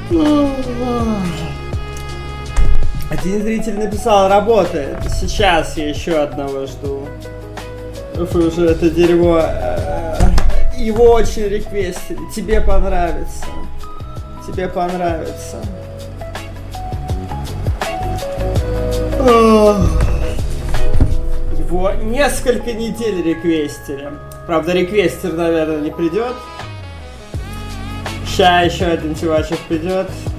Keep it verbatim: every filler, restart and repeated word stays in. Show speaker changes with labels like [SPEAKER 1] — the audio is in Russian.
[SPEAKER 1] Один зритель написал, работает. Сейчас я еще одного жду. Фу, уже это дерьмо. Его очень реквестили. Тебе понравится. Тебе понравится. Его несколько недель реквестили. Правда, реквестер, наверное, не придет. Ща еще один чувачек придет.